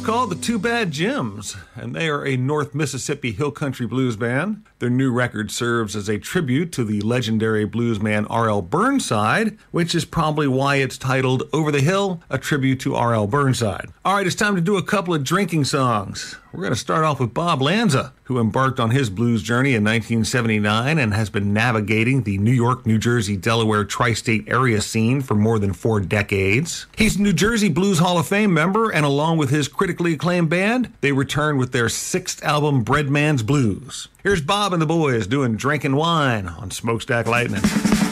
called the Two Bad Jims, and they are a North Mississippi hill country blues band. Their new record serves as a tribute to the legendary bluesman R.L. Burnside, which is probably why it's titled Over the Hill, a tribute to R.L. Burnside. All right, it's time to do a couple of drinking songs. We're going to start off with Bob Lanza, who embarked on his blues journey in 1979 and has been navigating the New York, New Jersey, Delaware tri-state area scene for more than 4 decades. He's a New Jersey Blues Hall of Fame member, and along with his critically acclaimed band, they return with their 6th album, Breadman's Blues. Here's Bob and the boys doing Drinking Wine on Smokestack Lightning.